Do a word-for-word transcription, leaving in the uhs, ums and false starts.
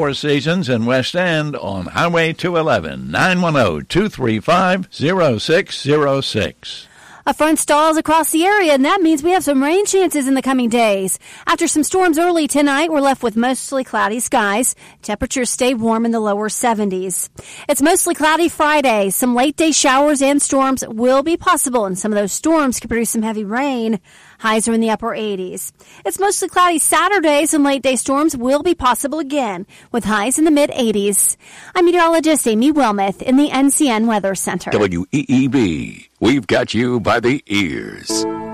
Four Seasons in West End on Highway two eleven, nine one zero, two three five, zero six zero six. A front stalls across the area, and that means we have some rain chances in the coming days. After some storms early tonight, we're left with mostly cloudy skies. Temperatures stay warm in the lower seventies. It's mostly cloudy Friday. Some late-day showers and storms will be possible, and some of those storms could produce some heavy rain. Highs are in the upper eighties. It's mostly cloudy Saturday. Some late-day storms will be possible again, with highs in the mid-eighties. I'm meteorologist Amy Wilmoth in the N C N Weather Center. W E E B. We've got you by the ears.